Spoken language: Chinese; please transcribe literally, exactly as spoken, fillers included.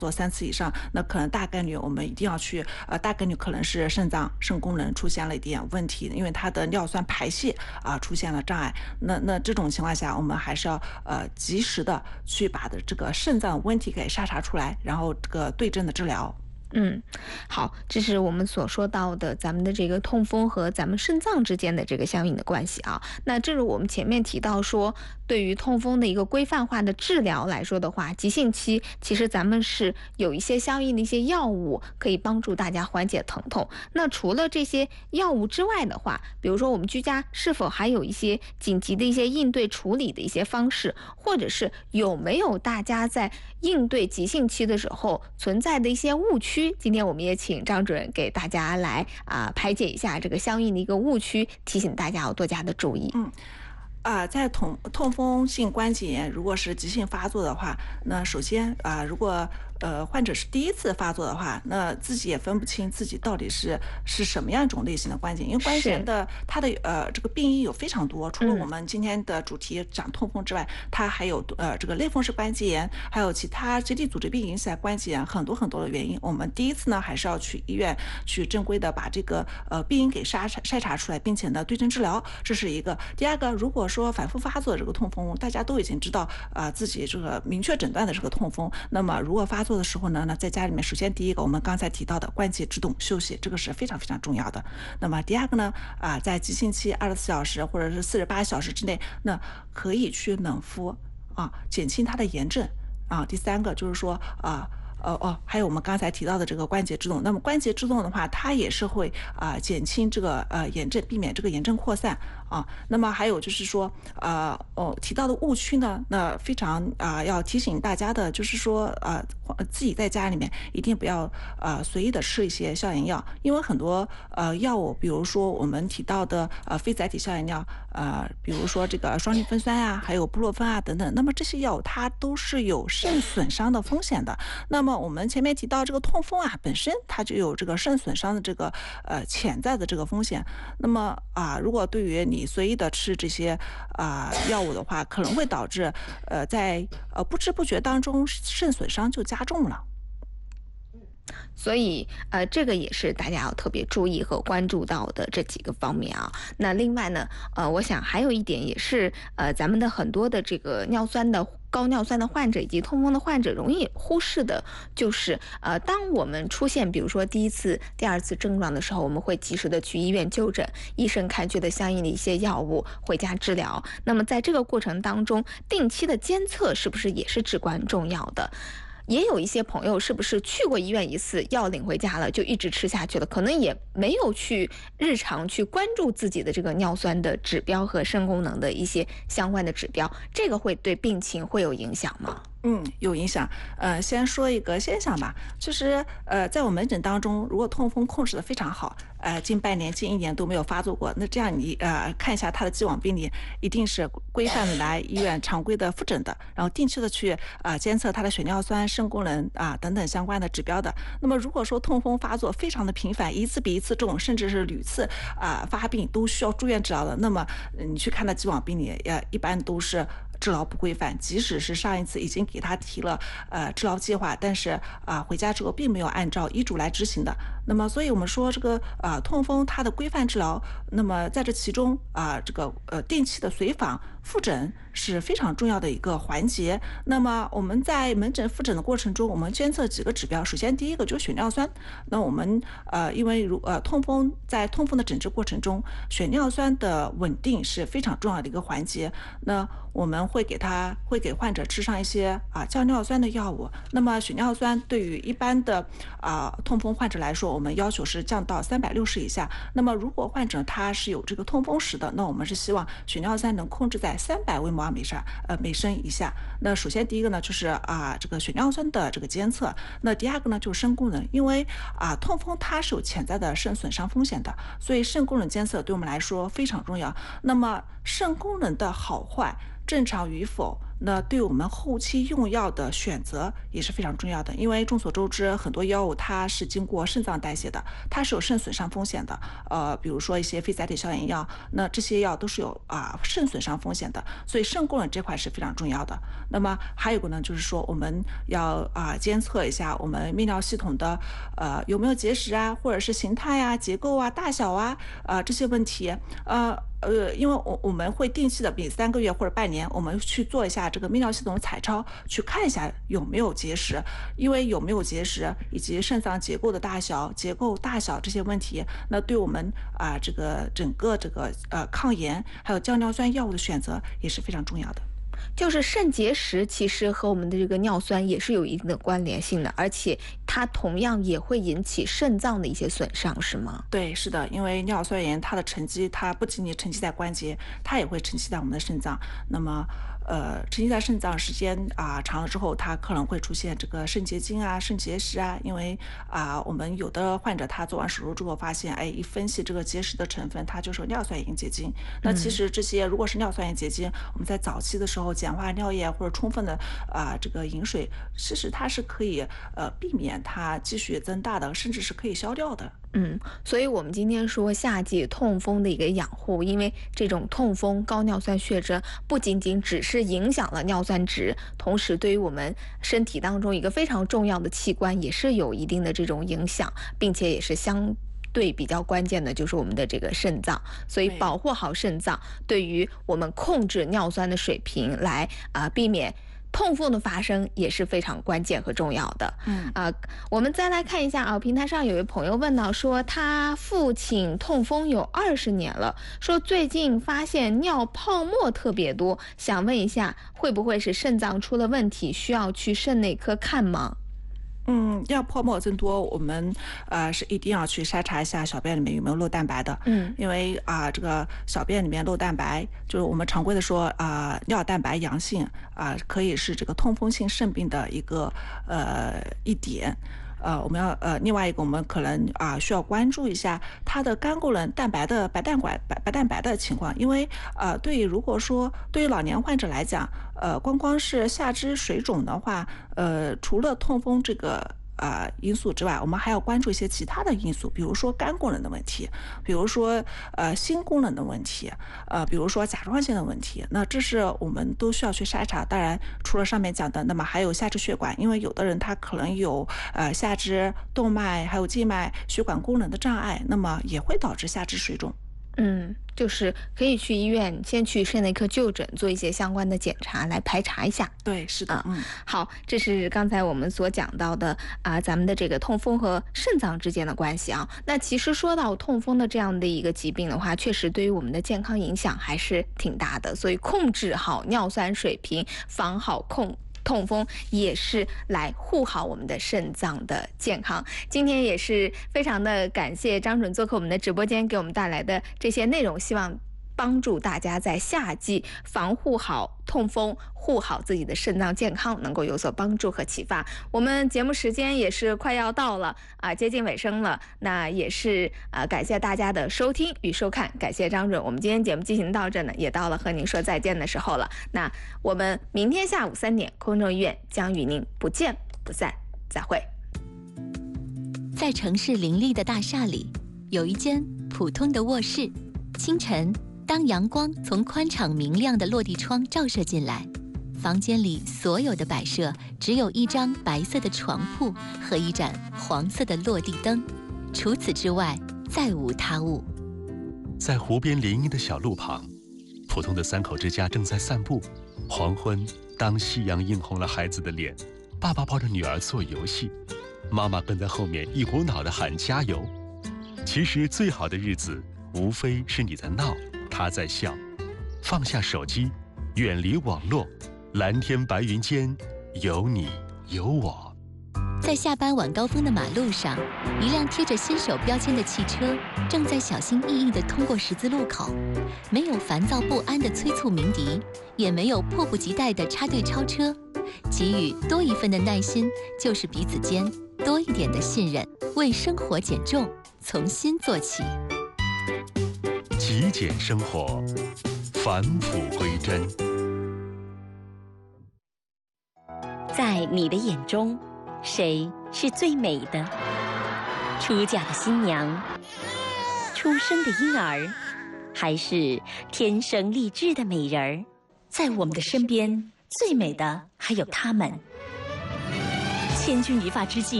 做三次以上，那可能大概率我们一定要去，呃，大概率可能是肾脏肾功能出现了一点问题，因为它的尿酸排泄啊、出现了障碍。那那这种情况下，我们还是要呃及时的去把的这个肾脏问题给筛查出来，然后这个对症的治疗。 嗯，好，这是我们所说到的咱们的这个痛风和咱们肾脏之间的这个相应的关系啊。那正如我们前面提到说，对于痛风的一个规范化的治疗来说的话，急性期其实咱们是有一些相应的一些药物可以帮助大家缓解疼痛。那除了这些药物之外的话，比如说我们居家是否还有一些紧急的一些应对处理的一些方式，或者是有没有大家在应对急性期的时候存在的一些误区？今天我们也请张主任给大家来啊、呃、排解一下这个相应的一个误区，提醒大家要多加的注意。 嗯。啊、在痛痛风性关节炎如果是急性发作的话，那首先啊、如果呃患者是第一次发作的话，那自己也分不清自己到底是是什么样一种类型的关节，因为关节炎的它的呃这个病因有非常多，除了我们今天的主题讲痛风之外，它还有呃这个类风湿关节炎，还有其他结缔组织病引起的关节炎，很多很多的原因。我们第一次呢还是要去医院去正规的把这个呃病因给筛查筛查出来，并且呢对症治疗，这是一个。第二个，如果说反复发作的这个痛风，大家都已经知道啊、呃、自己这个明确诊断的这个痛风，那么如果发作的时候呢，那在家里面，首先第一个我们刚才提到的关节制动休息，这个是非常非常重要的。那么第二个呢，啊、在急性期二十四小时或者是四十八小时之内，那可以去冷敷啊，减轻它的炎症啊。第三个就是说啊。呃哦，还有我们刚才提到的这个关节制动，那么关节制动的话，它也是会啊、减轻这个呃炎症，避免这个炎症扩散啊。那么还有就是说，呃哦提到的误区呢，那非常啊、要提醒大家的就是说，呃自己在家里面一定不要呃随意的吃一些消炎药，因为很多呃药物，比如说我们提到的呃非甾体消炎药，呃比如说这个双氯芬酸啊，还有布洛芬啊等等，那么这些药物它都是有肾损伤的风险的。那么我们前面提到这个痛风啊，本身它就有这个肾损伤的这个呃潜在的这个风险。那么啊，如果对于你随意的吃这些啊药物的话，可能会导致呃在呃不知不觉当中肾损伤就加重了。 所以，呃，这个也是大家要特别注意和关注到的这几个方面啊。那另外呢，呃，我想还有一点也是，呃，咱们的很多的这个尿酸的高尿酸的患者以及痛风的患者容易忽视的，就是呃，当我们出现比如说第一次、第二次症状的时候，我们会及时的去医院就诊，医生开具的相应的一些药物，回家治疗。那么在这个过程当中，定期的监测是不是也是至关重要的？也有一些朋友是不是去过医院一次，药领回家了，就一直吃下去了，可能也没有去日常去关注自己的这个尿酸的指标和肾功能的一些相关的指标，这个会对病情会有影响吗？ 嗯，有影响。呃，先说一个现象吧，就是呃，在我门诊当中，如果痛风控制的非常好，呃，近半年、近一年都没有发作过，那这样你呃看一下他的既往病例，一定是规范的来医院常规的复诊的，然后定期的去啊、呃、监测他的血尿酸、肾功能啊、等等相关的指标的。那么如果说痛风发作非常的频繁，一次比一次重，甚至是屡次啊、发病都需要住院治疗的，那么呃你去看他既往病例，呃，一般都是治疗不规范，即使是上一次已经给他提了呃治疗计划，但是啊、呃、回家之后并没有按照医嘱来执行的。那么所以我们说这个啊、呃、痛风它的规范治疗，那么在这其中啊、呃、这个呃定期的随访复诊是非常重要的一个环节。那么我们在门诊复诊的过程中，我们监测几个指标，首先第一个就是血尿酸。那我们呃因为如呃痛风在痛风的诊治过程中，血尿酸的稳定是非常重要的一个环节。那我们会给他会给患者吃上一些啊降尿酸的药物。那么血尿酸对于一般的啊痛风患者来说，我们要求是降到三百六十以下。那么如果患者他是有这个痛风史的，那我们是希望血尿酸能控制在三百微摩尔每升呃每升以下。那首先第一个呢就是啊这个血尿酸的这个监测，那第二个呢就是肾功能，因为啊痛风它是有潜在的肾损伤风险的，所以肾功能监测对我们来说非常重要。那么肾功能的好坏正常与否，那对我们后期用药的选择也是非常重要的。因为众所周知，很多药物它是经过肾脏代谢的，它是有肾损伤风险的。呃，比如说一些非甾体消炎药，那这些药都是有啊、肾损伤风险的，所以肾功能这块是非常重要的。那么还有一个呢，就是说我们要啊、监测一下我们泌尿系统的呃有没有结石啊，或者是形态啊、结构啊、大小啊，啊、这些问题，呃。呃，因为我我们会定期的，每三个月或者半年，我们去做一下这个泌尿系统彩超，去看一下有没有结石。因为有没有结石，以及肾脏结构的大小、结构大小这些问题，那对我们啊、这个整个这个呃抗炎还有降尿酸药物的选择也是非常重要的。 就是肾结石其实和我们的这个尿酸也是有一定的关联性的，而且它同样也会引起肾脏的一些损伤，是吗？ 对，是的，因为尿酸盐它的沉积，它不仅仅沉积在关节，它也会沉积在我们的肾脏。那么，呃，沉积在肾脏时间啊、长了之后，它可能会出现这个肾结晶啊、肾结石啊。因为啊、我们有的患者他做完手术之后发现，哎，一分析这个结石的成分，它就是尿酸盐结晶。那其实这些如果是尿酸盐结晶，我们在早期的时候简化尿液或者充分的啊、这个饮水，其实它是可以呃避免它继续增大的，甚至是可以消掉的。 嗯，所以我们今天说夏季痛风的一个养护，因为这种痛风高尿酸血症不仅仅只是影响了尿酸值，同时对于我们身体当中一个非常重要的器官也是有一定的这种影响，并且也是相对比较关键的，就是我们的这个肾脏。所以对保护好肾脏，对于我们控制尿酸的水平来啊、避免痛风的发生也是非常关键和重要的。 嗯啊、我们再来看一下啊，平台上有位朋友问到说，他父亲痛风有二十年了，说最近发现尿泡沫特别多，想问一下，会不会是肾脏出了问题，需要去肾内科看吗？ 嗯，尿泡沫增多，我们呃是一定要去筛查一下小便里面有没有漏蛋白的。 嗯因为啊、这个小便里面漏蛋白，就是我们常规的说啊、尿蛋白阳性啊、可以是这个痛风性肾病的一个呃一点。呃，我们要呃，另外一个我们可能啊、需要关注一下它的肝功能蛋白的白蛋白白白蛋白的情况。因为呃，对于如果说对于老年患者来讲，呃，光光是下肢水肿的话，呃，除了痛风这个啊、因素之外，我们还要关注一些其他的因素，比如说肝功能的问题，比如说呃心功能的问题，呃，比如说甲状腺的问题。那这是我们都需要去筛查。当然，除了上面讲的，那么还有下肢血管，因为有的人他可能有呃下肢动脉还有静脉血管功能的障碍，那么也会导致下肢水肿。 嗯，就是可以去医院先去肾内科就诊，做一些相关的检查来排查一下。 对，是的，嗯。 好，这是刚才我们所讲到的啊、咱们的这个痛风和肾脏之间的关系啊。那其实说到痛风的这样的一个疾病的话，确实对于我们的健康影响还是挺大的，所以控制好尿酸水平，防好控。痛风也是来护好我们的肾脏的健康。今天也是非常的感谢张准做客我们的直播间，给我们带来的这些内容，希望帮助大家在夏季防护好痛风，护好自己的肾脏健康，能够有所帮助和启发。我们节目时间也是快要到了啊，接近尾声了。那也是啊，感谢大家的收听与收看，感谢张准。我们今天节目进行到这呢，也到了和您说再见的时候了。那我们明天下午三点，空中医院将与您不见不散，再会。 在城市林立的大厦里，有一间普通的卧室。清晨，当阳光从宽敞明亮的落地窗照射进来，房间里所有的摆设只有一张白色的床铺和一盏黄色的落地灯，除此之外再无他物。 在湖边林荫的小路旁，普通的三口之家正在散步。黄昏，当夕阳映红了孩子的脸，爸爸抱着女儿做游戏，妈妈跟在后面一股脑地喊加油。其实最好的日子，无非是你在闹，他在笑。放下手机，远离网络，蓝天白云间，有你有我。 在下班晚高峰的马路上，一辆贴着新手标签的汽车正在小心翼翼地通过十字路口，没有烦躁不安的催促鸣笛，也没有迫不及待的插队超车。给予多一份的耐心，就是彼此间多一点的信任。为生活减重，从心做起。 极简生活，返璞归真。 在你的眼中，谁是最美的？出嫁的新娘，出生的婴儿，还是天生丽质的美人儿？在我们的身边，最美的还有她们。千钧一发之际。